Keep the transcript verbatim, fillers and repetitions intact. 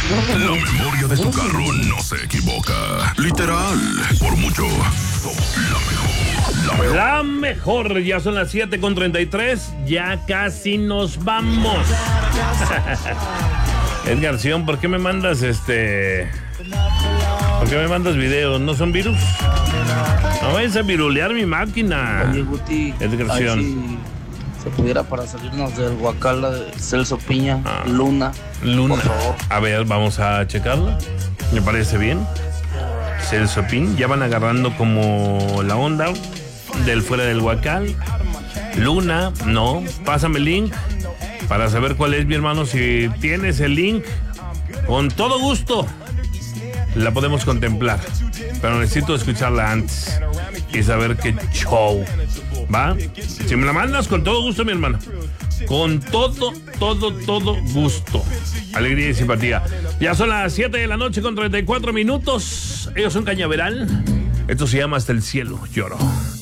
La memoria de tu carro no se equivoca. Literal, por mucho. La mejor, la mejor. La mejor, ya son las siete con treinta y tres, ya casi nos vamos. Edgar Sion, ¿por qué me mandas este... ¿Por qué me mandas videos? ¿No son virus? No vayas a virulear mi máquina. Oye, Guti, Edgar Sion. si se pudiera para salirnos del Huacala de Celso Piña, Ah. Luna. Luna. Por favor. A ver, vamos a checarla. Me parece bien. Celso Pin, ya van agarrando como la onda del fuera del Huacal. Luna, no. Pásame el link para saber cuál es, mi hermano. Si tienes el link, con todo gusto la podemos contemplar. Pero necesito escucharla antes y saber qué show. ¿Va? Si me la mandas, con todo gusto, mi hermano. Con todo, todo, todo gusto. Alegría y simpatía. Ya son las siete de la noche con treinta y cuatro minutos. Ellos son Cañaveral. Esto se llama Hasta el cielo lloro.